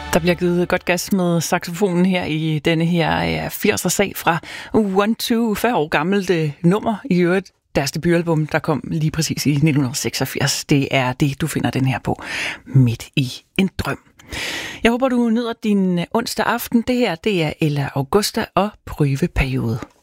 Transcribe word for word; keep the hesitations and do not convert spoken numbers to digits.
Der bliver givet godt gas med saxofonen her i denne her firserne-sag fra One Two, fyrre år gammelt uh, nummer i øvrigt. Deres debutalbum, der kom lige præcis i nitten seksogfirs. Det er det, du finder den her på, Midt i en drøm. Jeg håber, du nyder din onsdag aften. Det her, det er Ella Augusta og Prøveperiode.